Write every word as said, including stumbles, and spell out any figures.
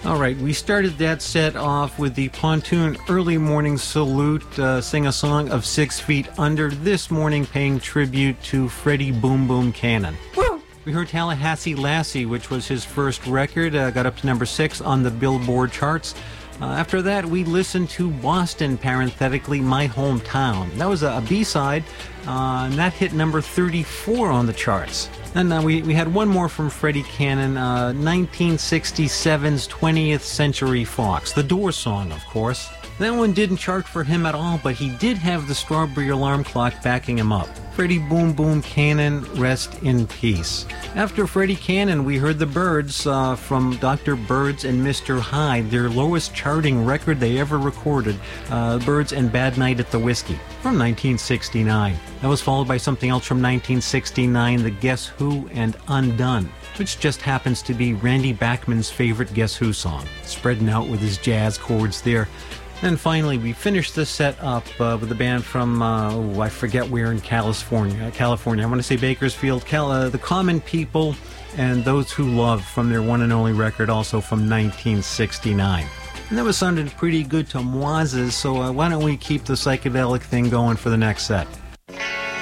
All right, we started that set off with the Pontoon Early Morning Salute, uh, sing a song of Six Feet Under, this morning paying tribute to Freddie Boom Boom Cannon. Woo! We heard Tallahassee Lassie, which was his first record, uh, got up to number six on the Billboard charts. Uh, after that, we listened to Boston, parenthetically, My Hometown. That was a, a B-side, uh, and that hit number thirty-four on the charts. And uh, we, we had one more from Freddie Cannon, uh, nineteen sixty-seven's twentieth Century Fox, the Doors song, of course. That one didn't chart for him at all, but he did have the Strawberry Alarm Clock backing him up. Freddie Boom Boom Cannon, rest in peace. After Freddie Cannon, we heard the Byrds uh, from Doctor Byrds and Mister Hyde, their lowest charting record they ever recorded, uh, Byrds and Bad Night at the Whiskey, from nineteen sixty-nine. That was followed by something else from nineteen sixty-nine, the Guess Who and Undone, which just happens to be Randy Bachman's favorite Guess Who song, spreading out with his jazz chords there. And finally, we finished the set up uh, with a band from, uh, oh, I forget where in California. California. I want to say Bakersfield. Cal- uh, the Common People and Those Who Love from their one and only record, also from nineteen sixty-nine. And that was sounding pretty good to Moises, so uh, why don't we keep the psychedelic thing going for the next set?